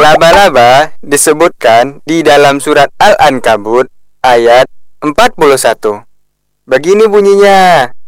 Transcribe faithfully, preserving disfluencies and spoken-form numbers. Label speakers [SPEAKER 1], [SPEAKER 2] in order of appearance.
[SPEAKER 1] Laba-laba disebutkan di dalam surat Al-Ankabut ayat empat puluh satu. Begini bunyinya.